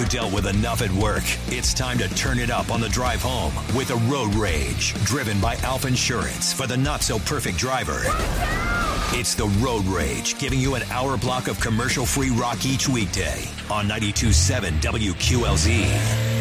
you dealt with enough at work, it's time to turn it up on the drive home with a Road Rage, driven by Alf Insurance for the not-so-perfect driver. It's the Road Rage, giving you an hour block of commercial-free rock each weekday on 92.7 WQLZ.